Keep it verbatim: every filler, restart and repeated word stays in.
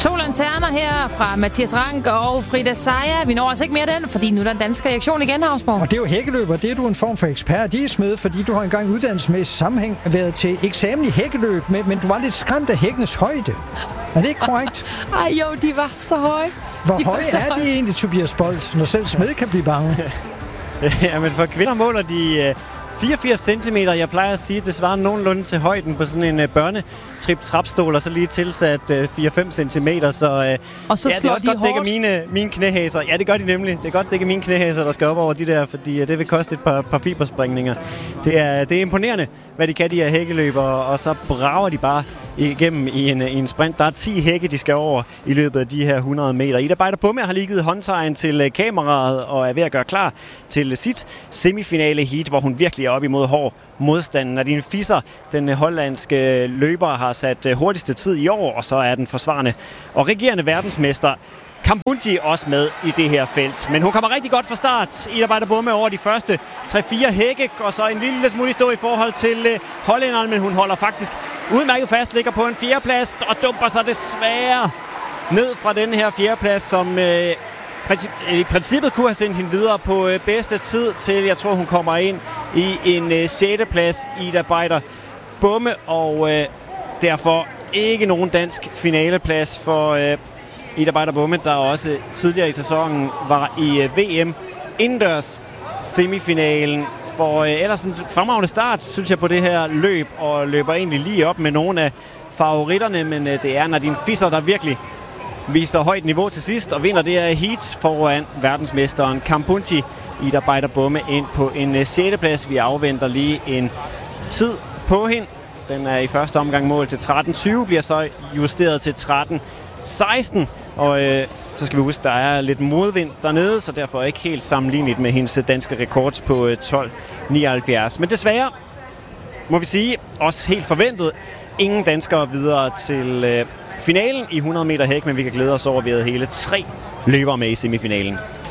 To lanterner her fra Mathias Rank og Frida Sejer. Vi når altså ikke mere den, fordi nu er der en dansk reaktion igen, Havsborg. Og det er jo hækkeløber, det er du en form for ekspert i, Smed, fordi du har engang uddannelsesmæssig sammenhæng været til eksamen i hækkeløb, men, men du var lidt skræmt af hækkenes højde. Er det ikke korrekt? Ej jo, de var så høje. Hvor høje er de egentlig, Tobias Bolt, når selv Smed kan blive bange? Ja, men for kvinder måler de fireogfirs centimeter. Jeg plejer at sige, at det svarer nogenlunde til højden på sådan en børnetrip-trapstol, og så lige tilsat fire til fem centimeter. Så, og så ja, det er også de godt dække mine, mine knæhæser. Ja, det gør de nemlig. Det er godt dække mine knæhæser, der skal op over de der, fordi det vil koste et par, par fiberspringninger. Det er, det er imponerende, hvad de kan, de her hækkeløber, og så brager de bare igennem i en, i en sprint. Der er ti hække, de skal over i løbet af de her hundrede meter. Ida Bejder Bumme har lige givet håndtegn til kameraet og er ved at gøre klar til sit semifinale heat, hvor hun virkelig er op imod hård modstand. Nadine Fischer, den hollandske løber, har sat hurtigste tid i år, og så er den forsvarende og regerende verdensmester Kambundji også med i det her felt. Men hun kommer rigtig godt fra start. Ida Bejder Bumme over de første tre fire hække, og så en lille smule stå i forhold til hollænderen, men hun holder faktisk udmærket fast, ligger på en fjerdeplads og dumper sig desværre ned fra den her fjerdeplads, som øh, i princippet kunne have sendt hende videre på øh, bedste tid til, jeg tror hun kommer ind i en øh, sjette plads, Ida Bejder Bumme, og øh, derfor ikke nogen dansk finaleplads for øh, Ida Bejder Bumme, der også tidligere i sæsonen var i øh, V M indendørs semifinalen. For øh, ellers en fremragende start, synes jeg, på det her løb, og løber egentlig lige op med nogle af favoritterne, men øh, det er Nadine Fischer, der virkelig viser højt niveau til sidst, og vinder det her heat foran verdensmesteren Kambundji. Ida Bejder Bumme ind på en øh, sjette plads. Vi afventer lige en tid på hende. Den er i første omgang mål til tretten tyve, bliver så justeret til tretten seksten, og øh, så skal vi huske, der er lidt modvind dernede, så derfor ikke helt sammenlignet med hendes danske rekord på øh, tolv nioghalvfjerds. Men desværre, må vi sige, også helt forventet, ingen danskere videre til øh, finalen i hundrede meter hæk, men vi kan glæde os over, at vi havde hele tre løbere med i semifinalen.